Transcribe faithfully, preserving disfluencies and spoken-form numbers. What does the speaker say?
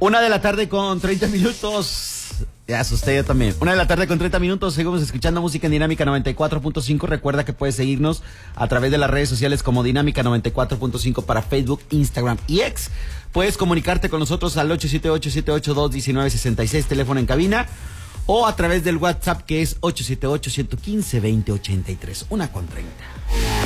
Una de la tarde con treinta minutos. Ya asusté yo también. Una de la tarde con treinta minutos. Seguimos escuchando música en Dinámica noventa y cuatro punto cinco. Recuerda que puedes seguirnos a través de las redes sociales como Dinámica noventa y cuatro punto cinco para Facebook, Instagram y X. Puedes comunicarte con nosotros al ocho siete ocho, siete ocho dos, uno nueve seis seis, teléfono en cabina, o a través del WhatsApp que es ocho siete ocho, uno uno cinco, dos cero dos cero ocho tres. Una con treinta.